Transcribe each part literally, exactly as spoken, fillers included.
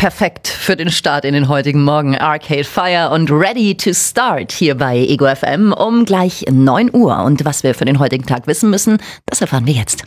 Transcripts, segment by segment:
Perfekt für den Start in den heutigen Morgen. Arcade Fire und Ready to Start hier bei Ego F M um gleich neun Uhr. Und was wir für den heutigen Tag wissen müssen, das erfahren wir jetzt.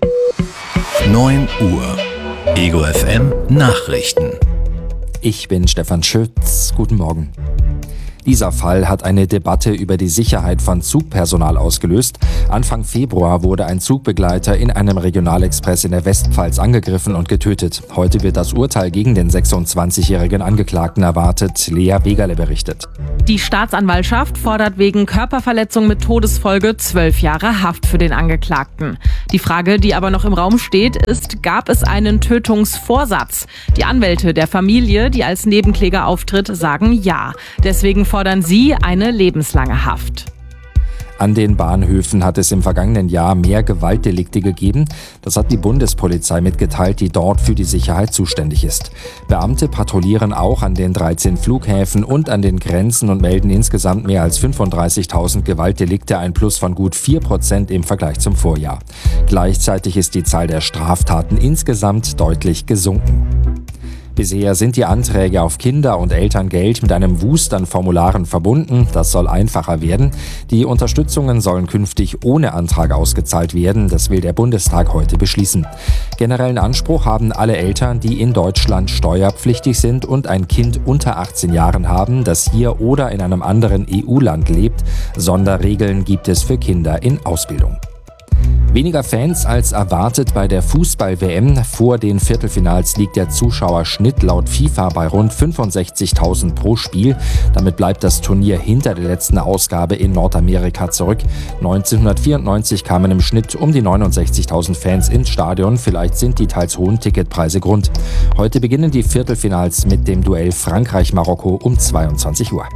neun Uhr. Ego F M Nachrichten. Ich bin Stefan Schütz. Guten Morgen. Dieser Fall hat eine Debatte über die Sicherheit von Zugpersonal ausgelöst. Anfang Februar wurde ein Zugbegleiter in einem Regionalexpress in der Westpfalz angegriffen und getötet. Heute wird das Urteil gegen den sechsundzwanzigjährigen Angeklagten erwartet. Lea Begerle berichtet. Die Staatsanwaltschaft fordert wegen Körperverletzung mit Todesfolge zwölf Jahre Haft für den Angeklagten. Die Frage, die aber noch im Raum steht, ist, gab es einen Tötungsvorsatz? Die Anwälte der Familie, die als Nebenkläger auftritt, sagen ja. Deswegen fordern sie eine lebenslange Haft. An den Bahnhöfen hat es im vergangenen Jahr mehr Gewaltdelikte gegeben. Das hat die Bundespolizei mitgeteilt, die dort für die Sicherheit zuständig ist. Beamte patrouillieren auch an den dreizehn Flughäfen und an den Grenzen und melden insgesamt mehr als fünfunddreißigtausend Gewaltdelikte, ein Plus von gut vier Prozent im Vergleich zum Vorjahr. Gleichzeitig ist die Zahl der Straftaten insgesamt deutlich gesunken. Bisher sind die Anträge auf Kinder- und Elterngeld mit einem Wust an Formularen verbunden. Das soll einfacher werden. Die Unterstützungen sollen künftig ohne Antrag ausgezahlt werden. Das will der Bundestag heute beschließen. Generellen Anspruch haben alle Eltern, die in Deutschland steuerpflichtig sind und ein Kind unter achtzehn Jahren haben, das hier oder in einem anderen E U-Land lebt. Sonderregeln gibt es für Kinder in Ausbildung. Weniger Fans als erwartet bei der Fußball-W M. Vor den Viertelfinals liegt der Zuschauerschnitt laut FIFA bei rund fünfundsechzigtausend pro Spiel. Damit bleibt das Turnier hinter der letzten Ausgabe in Nordamerika zurück. neunzehnhundertvierundneunzig kamen im Schnitt um die neunundsechzigtausend Fans ins Stadion. Vielleicht sind die teils hohen Ticketpreise Grund. Heute beginnen die Viertelfinals mit dem Duell Frankreich-Marokko um zweiundzwanzig Uhr.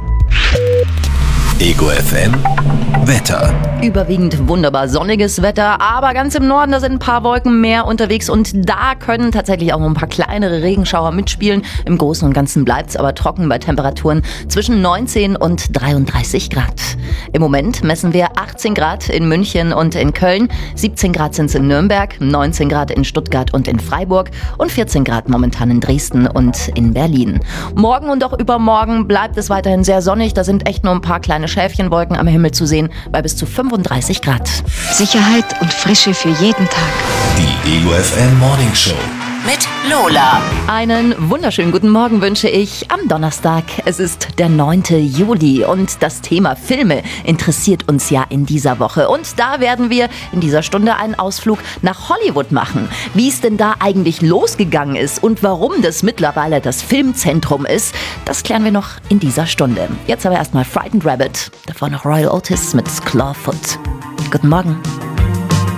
Ego F M Wetter. Überwiegend wunderbar sonniges Wetter, aber ganz im Norden, da sind ein paar Wolken mehr unterwegs und da können tatsächlich auch noch ein paar kleinere Regenschauer mitspielen. Im Großen und Ganzen bleibt es aber trocken bei Temperaturen zwischen neunzehn und dreiunddreißig Grad. Im Moment messen wir achtzehn Grad in München und in Köln, siebzehn Grad sind es in Nürnberg, neunzehn Grad in Stuttgart und in Freiburg und vierzehn Grad momentan in Dresden und in Berlin. Morgen und auch übermorgen bleibt es weiterhin sehr sonnig, da sind echt nur ein paar kleine Schäfchenwolken am Himmel zu sehen, bei bis zu fünfunddreißig Grad. Sicherheit und Frische für jeden Tag. Die Ego F M Morning Show Mit Lola. Einen wunderschönen guten Morgen wünsche ich am Donnerstag. Es ist der neunte Juli und das Thema Filme interessiert uns ja in dieser Woche. Und da werden wir in dieser Stunde einen Ausflug nach Hollywood machen. Wie es denn da eigentlich losgegangen ist und warum das mittlerweile das Filmzentrum ist, das klären wir noch in dieser Stunde. Jetzt aber erstmal Frightened Rabbit, davor noch Royal Otis mit Clawfoot. Guten Morgen.